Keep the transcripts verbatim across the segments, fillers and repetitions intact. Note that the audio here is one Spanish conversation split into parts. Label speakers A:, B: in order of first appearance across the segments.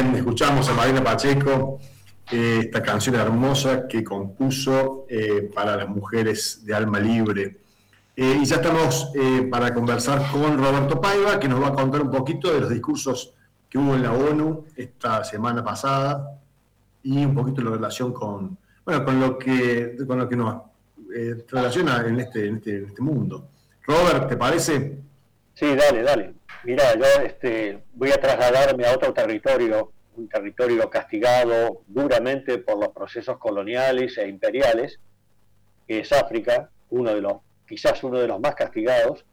A: Recién escuchamos a Marina Pacheco, eh, esta canción hermosa que compuso eh, para las mujeres de Alma Libre. Eh, y ya estamos eh, para conversar con Roberto Paiva, que nos va a contar un poquito de los discursos que hubo en la ONU esta semana pasada y un poquito la relación con, bueno, con lo que, con lo que nos eh, relaciona en este, en, este, en este mundo. Robert, ¿te parece?
B: Sí, dale, dale. Mira, yo este, voy a trasladarme a otro territorio, un territorio castigado duramente por los procesos coloniales e imperiales, que es África, uno de los, quizás uno de los más castigados,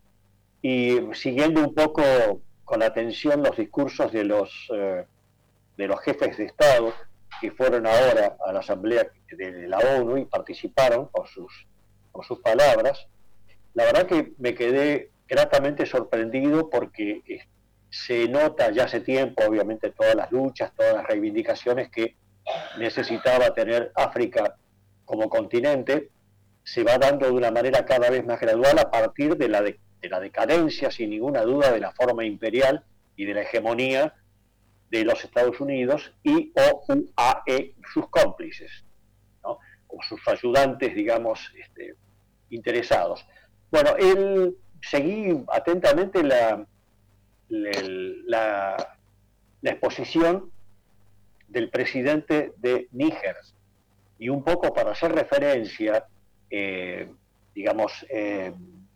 B: y siguiendo un poco con atención los discursos de los, eh, de los jefes de Estado que fueron ahora a la Asamblea de la ONU y participaron por sus, por sus palabras, la verdad que me quedé gratamente sorprendido porque eh, se nota ya hace tiempo, obviamente, todas las luchas, todas las reivindicaciones que necesitaba tener África como continente, se va dando de una manera cada vez más gradual a partir de la, de, de la decadencia, sin ninguna duda, de la forma imperial y de la hegemonía de los Estados Unidos y o U A E, sus cómplices, ¿no? O sus ayudantes, digamos, este, interesados. Bueno, él, seguí atentamente la, la, la, la exposición del presidente de Níger, y un poco para hacer referencia, eh, digamos, eh,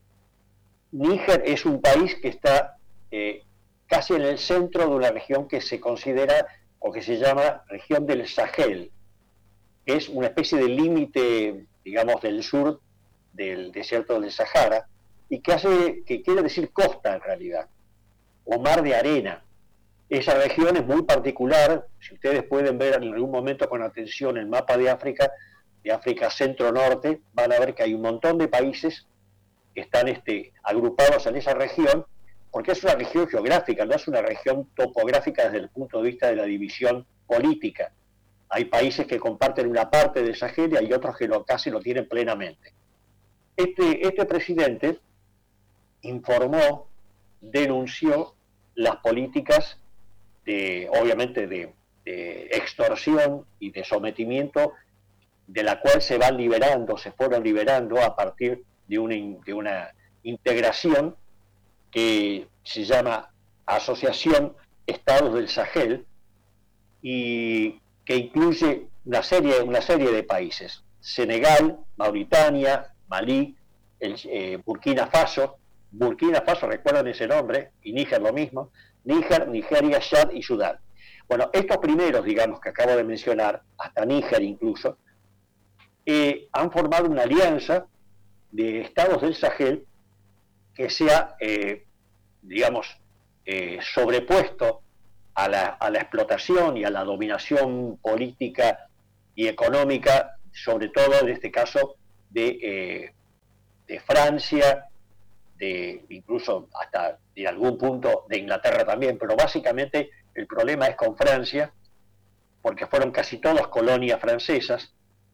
B: Níger es un país que está eh, casi en el centro de una región que se considera o que se llama región del Sahel, que es una especie de límite, digamos, del sur del desierto del Sahara, y que hace, que quiere decir costa en realidad, o mar de arena. Esa región es muy particular. Si ustedes pueden ver en algún momento con atención el mapa de África, de África centro-norte, van a ver que hay un montón de países que están este, agrupados en esa región, porque es una región geográfica, no es una región topográfica desde el punto de vista de la división política. Hay países que comparten una parte del Sahel y hay otros que lo, casi lo tienen plenamente. Este, este presidente informó, denunció las políticas de, obviamente, de, de extorsión y de sometimiento de la cual se van liberando, se fueron liberando a partir de una, de una integración que se llama Asociación Estados del Sahel y que incluye una serie, una serie de países: Senegal, Mauritania, Malí, el, eh, Burkina Faso. Burkina Faso, recuerdan ese nombre, y Níger lo mismo, Níger, Nigeria, Chad y Sudán. Bueno, estos primeros, digamos, que acabo de mencionar, hasta Níger incluso, eh, han formado una alianza de estados del Sahel que se ha, eh, digamos, eh, sobrepuesto a la, a la explotación y a la dominación política y económica, sobre todo en este caso de, eh, de Francia, de incluso hasta en algún punto de Inglaterra también, pero básicamente el problema es con Francia, porque fueron casi todas colonias francesas,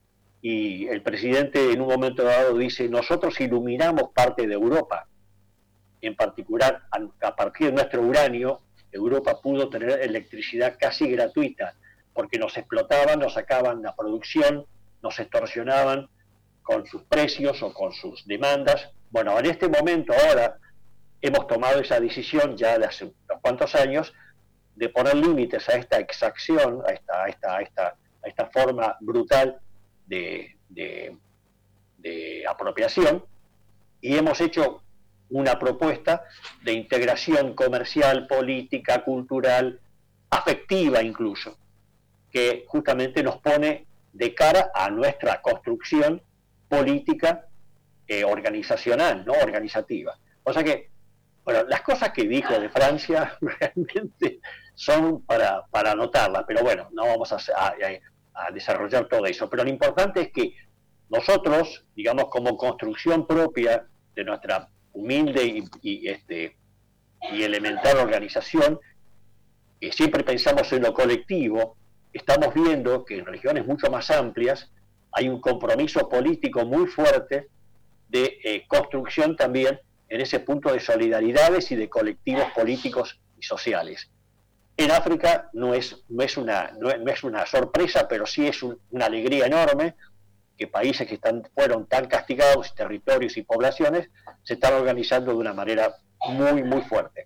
B: y el presidente en un momento dado dice: nosotros iluminamos parte de Europa, en particular a partir de nuestro uranio, Europa pudo tener electricidad casi gratuita, porque nos explotaban, nos sacaban la producción, nos extorsionaban con sus precios o con sus demandas. Bueno, en este momento ahora hemos tomado esa decisión ya de hace unos cuantos años de poner límites a esta exacción, a esta, a esta, a esta, a esta forma brutal de, de, de apropiación, y hemos hecho una propuesta de integración comercial, política, cultural, afectiva incluso, que justamente nos pone de cara a nuestra construcción política, eh, organizacional, ¿no? Organizativa. O sea que, bueno, las cosas que dijo de Francia realmente son para, para anotarlas, pero bueno, no vamos a, a, a desarrollar todo eso. Pero lo importante es que nosotros, digamos, como construcción propia de nuestra humilde y, y, este, y elemental organización, que siempre pensamos en lo colectivo, estamos viendo que en regiones mucho más amplias hay un compromiso político muy fuerte de eh, construcción también en ese punto de solidaridades y de colectivos políticos y sociales. En África no es, no es, una, no es, no es una sorpresa, pero sí es un, una alegría enorme que países que están, fueron tan castigados, territorios y poblaciones, se están organizando de una manera muy, muy fuerte.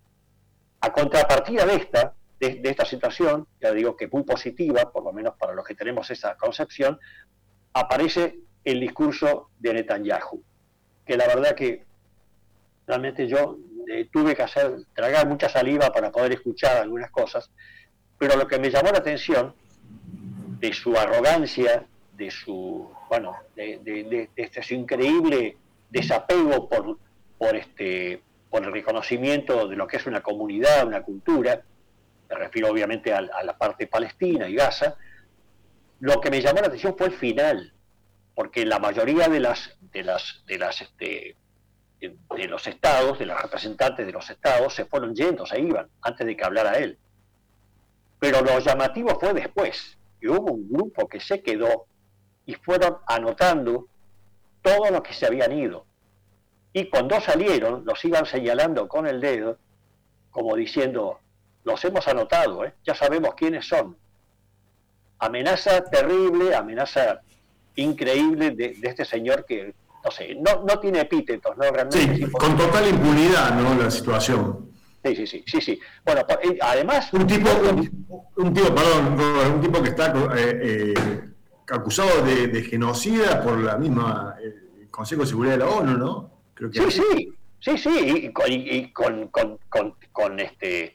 B: A contrapartida de esta, de, de esta situación, ya digo que muy positiva, por lo menos para los que tenemos esa concepción, aparece el discurso de Netanyahu, que la verdad que realmente yo eh, tuve que hacer, tragar mucha saliva para poder escuchar algunas cosas, pero lo que me llamó la atención de su arrogancia, de su, bueno, de, de, de, de este su increíble desapego por, por este por el reconocimiento de lo que es una comunidad, una cultura, me refiero obviamente a, a la parte palestina y Gaza, lo que me llamó la atención fue el final, porque la mayoría de las de las de las este, de, de los estados, de los representantes de los estados, se fueron yendo, se iban, antes de que hablara él. Pero lo llamativo fue después, que hubo un grupo que se quedó y fueron anotando todos los que se habían ido. Y cuando salieron, los iban señalando con el dedo, como diciendo, los hemos anotado, ¿eh? Ya sabemos quiénes son. Amenaza terrible, amenaza increíble de, de este señor que, no sé, no, no tiene epítetos, ¿no? Realmente
A: sí, con total impunidad, ¿no? La situación.
B: Sí, sí, sí, sí, sí. Bueno, además...
A: Un tipo, un, un tipo, perdón, un tipo que está eh, eh, acusado de, de genocida por la misma eh, Consejo de Seguridad de la ONU, ¿no? Creo que
B: sí, sí, sí, sí, y, y, y con, con, con, con este,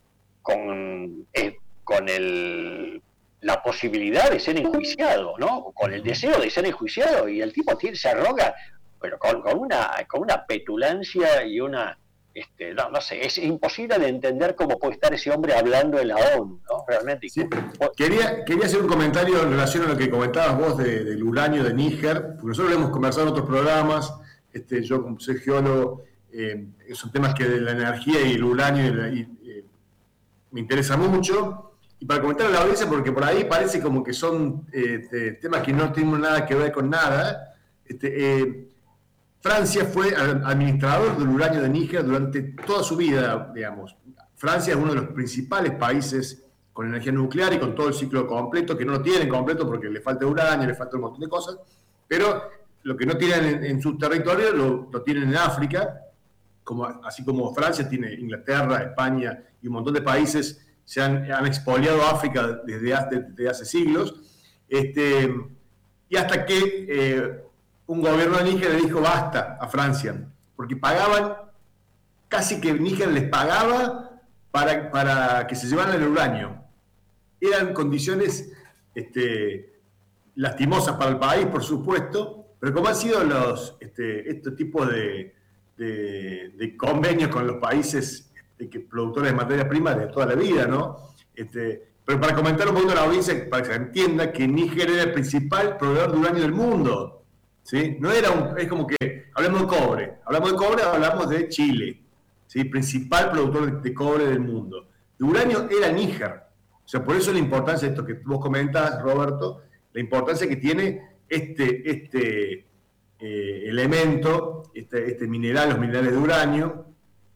B: con, eh, con el, la posibilidad de ser enjuiciado, ¿no? Con el deseo de ser enjuiciado, y el tipo tiene, se arroga, pero con, con una, con una petulancia y una, este, no, no sé, es imposible de entender cómo puede estar ese hombre hablando en la ONU, ¿no? Realmente.
A: Sí. Quería, quería hacer un comentario en relación a lo que comentabas vos de, del uranio de Níger, porque nosotros lo hemos conversado en otros programas. Este, yo como soy geólogo, eh, son temas que de la energía y el uranio y la, y, eh, me interesa mucho. Y para comentar a la audiencia, porque por ahí parece como que son eh, temas que no tienen nada que ver con nada. Este, eh, Francia fue administrador del uranio de Níger durante toda su vida, digamos. Francia es uno de los principales países con energía nuclear y con todo el ciclo completo, que no lo tienen completo porque le falta uranio, le falta un montón de cosas, pero lo que no tienen en, en su territorio lo, lo tienen en África, como, así como Francia tiene Inglaterra, España y un montón de países se han, han expoliado África desde hace, desde hace siglos, este, y hasta que eh, un gobierno de Níger le dijo basta a Francia, porque pagaban, casi que Níger les pagaba para, para que se llevaran el uranio. Eran condiciones este, lastimosas para el país, por supuesto, pero como han sido los, este, estos tipos de, de, de convenios con los países este, que, productores de materias primas de toda la vida, ¿no? Este, pero para comentar un poquito a la audiencia, para que se entienda que Níger era el principal proveedor de uranio del mundo, ¿sí? No era un, es como que, hablamos de cobre, hablamos de cobre, hablamos de Chile, ¿sí? Principal productor de, de cobre del mundo. De uranio era Níger. O sea, por eso la importancia de esto que vos comentás, Roberto, la importancia que tiene este, este eh, elemento, este, este mineral, los minerales de uranio,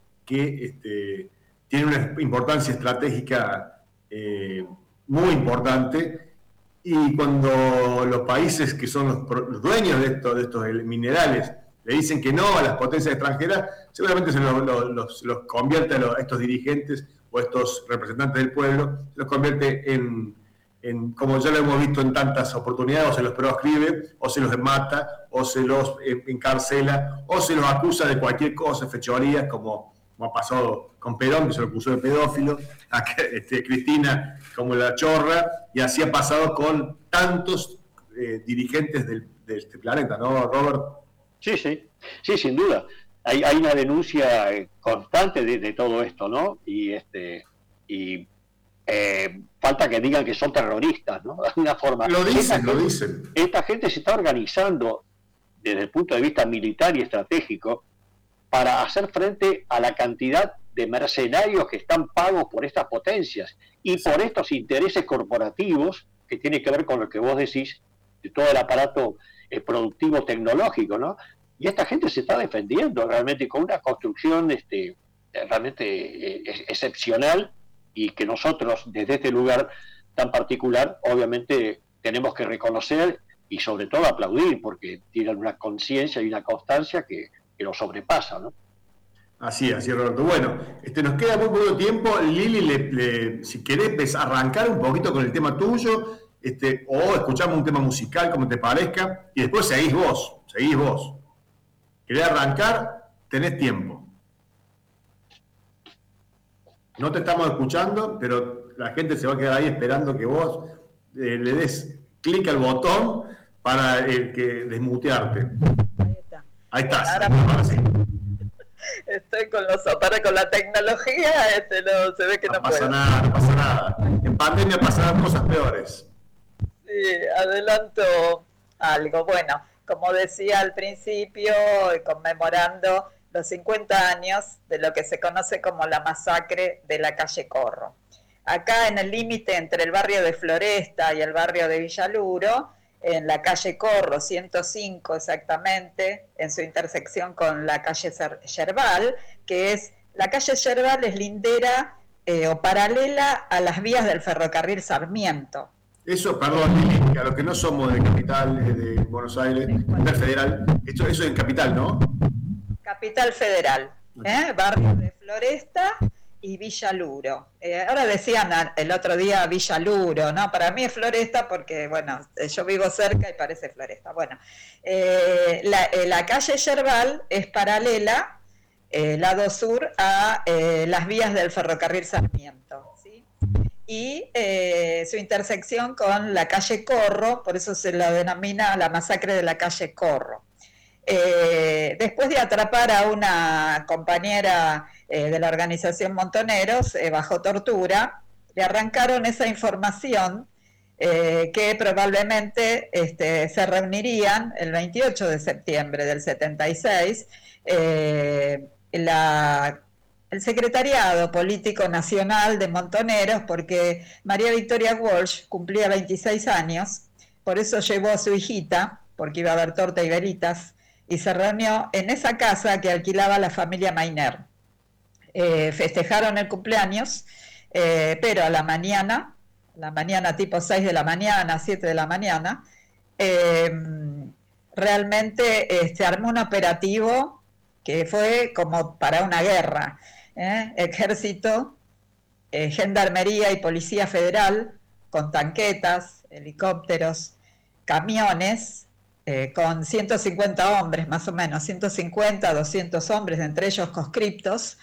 A: que este, tiene una importancia estratégica eh, muy importante, y cuando los países que son los, los dueños de, esto, de estos minerales le dicen que no a las potencias extranjeras, seguramente se los, los, los convierte a, los, a estos dirigentes o estos representantes del pueblo, se los convierte en, en, como ya lo hemos visto en tantas oportunidades, o se los proscribe, o se los mata, o se los encarcela, o se los acusa de cualquier cosa, fechorías, como, como ha pasado con Perón, que se lo acusó de pedófilo, a este, Cristina como la chorra, y así ha pasado con tantos eh, dirigentes del, de este planeta, ¿no, Robert?
B: Sí, sí, sí, sin duda. Hay, hay una denuncia constante de, de todo esto, ¿no? Y este y eh, falta que digan que son terroristas, ¿no? De alguna forma.
A: Lo dicen,
B: esta
A: lo
B: gente,
A: dicen.
B: Esta gente se está organizando desde el punto de vista militar y estratégico para hacer frente a la cantidad de mercenarios que están pagos por estas potencias y por estos intereses corporativos que tiene que ver con lo que vos decís de todo el aparato eh, productivo tecnológico, ¿no? Y esta gente se está defendiendo realmente con una construcción este, realmente eh, excepcional y que nosotros, desde este lugar tan particular, obviamente tenemos que reconocer y sobre todo aplaudir, porque tienen una conciencia y una constancia que, que lo sobrepasa, ¿no?
A: Así, así, Roberto. Bueno, este, nos queda muy poco tiempo. Lili, le, le, si querés arrancar un poquito con el tema tuyo, este, o escuchamos un tema musical, como te parezca, y después seguís vos, seguís vos. ¿Querés arrancar? Tenés tiempo. No te estamos escuchando, pero la gente se va a quedar ahí esperando que vos eh, le des clic al botón para el que desmutearte.
C: Ahí está.
A: Ahí estás.
C: Ahora,
A: ahora sí.
C: Estoy con los aparatos, con la tecnología, este, no, se ve que no,
A: No pasa
C: puedo.
A: nada, no pasa nada. En pandemia pasarán cosas peores.
C: Sí, adelanto algo. Bueno, como decía al principio, conmemorando los cincuenta años de lo que se conoce como la masacre de la calle Corro. Acá en el límite entre el barrio de Floresta y el barrio de Villaluro, en la calle Corro, ciento cinco exactamente, en su intersección con la calle Yerbal, que es, la calle Yerbal es lindera eh, o paralela a las vías del ferrocarril Sarmiento.
A: Eso, perdón, Lili, que a los que no somos de capital, eh, de Buenos Aires, del Federal, esto, eso es en capital, ¿no?
C: Capital Federal, ¿eh? Barrio de Floresta y Villaluro. Eh, ahora decían el otro día Villaluro, ¿no? Para mí es Floresta porque, bueno, yo vivo cerca y parece Floresta. Bueno, eh, la, eh, la calle Yerbal es paralela, eh, lado sur, a eh, las vías del ferrocarril Sarmiento, ¿sí? Y eh, su intersección con la calle Corro, por eso se la denomina la masacre de la calle Corro. Eh, después de atrapar a una compañera eh, de la organización Montoneros eh, bajo tortura, le arrancaron esa información eh, que probablemente este, se reunirían el veintiocho de septiembre del setenta y seis, eh, la, el Secretariado Político Nacional de Montoneros, porque María Victoria Walsh cumplía veintiséis años, por eso llevó a su hijita, porque iba a haber torta y veritas, y se reunió en esa casa que alquilaba la familia Mainer. Eh, festejaron el cumpleaños, eh, pero a la mañana, la mañana tipo seis de la mañana, siete de la mañana, eh, realmente eh, se armó un operativo que fue como para una guerra. ¿eh? Ejército, eh, Gendarmería y Policía Federal, con tanquetas, helicópteros, camiones, Eh, con ciento cincuenta hombres, más o menos, ciento cincuenta, doscientos hombres, entre ellos conscriptos,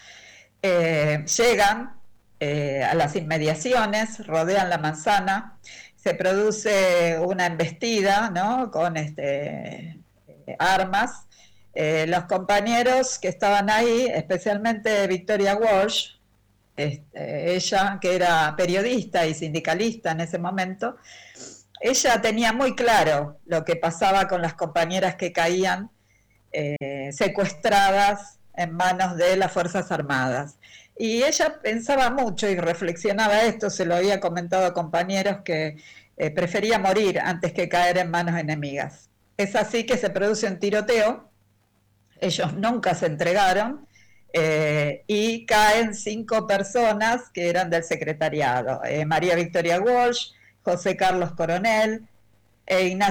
C: eh, llegan eh, a las inmediaciones, rodean la manzana, se produce una embestida, ¿no? Con este, eh, armas. Eh, los compañeros que estaban ahí, especialmente Victoria Walsh, este, ella que era periodista y sindicalista en ese momento, ella tenía muy claro lo que pasaba con las compañeras que caían eh, secuestradas en manos de las Fuerzas Armadas. Y ella pensaba mucho y reflexionaba esto, se lo había comentado a compañeros, que eh, prefería morir antes que caer en manos enemigas. Es así que se produce un tiroteo, ellos nunca se entregaron, eh, y caen cinco personas que eran del secretariado. Eh, María Victoria Walsh, José Carlos Coronel, e Ignacio